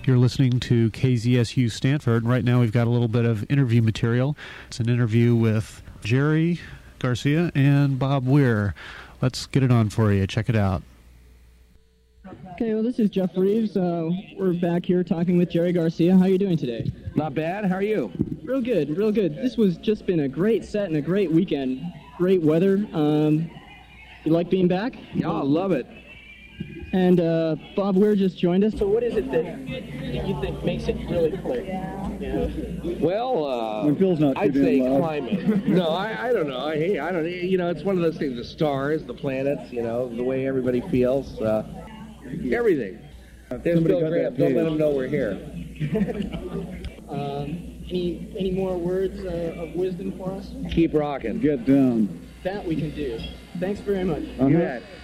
You're listening to KZSU Stanford. Right now we've got a little bit of interview material. It's an interview with Jerry Garcia and Bob Weir. Let's get it on for you. Check it out. Okay, well, this is Jeff Reeves. We're back here talking with Jerry Garcia. How are you doing today? Not bad. How are you? Real good, real good. This was just been a great set and a great weekend. Great weather. You like being back? Yeah, I love it. And Bob Weir just joined us. So what is it that you think makes it really click? Yeah. Well, when Phil's not I'd say climate. No, I don't know. I don't. You know, it's one of those things. The stars, the planets. You know, the way everybody feels. Everything. There's Bill Graham. Don't let him know we're here. Any more words of wisdom for us? Keep rocking. Get down. That we can do. Thanks very much. You bet.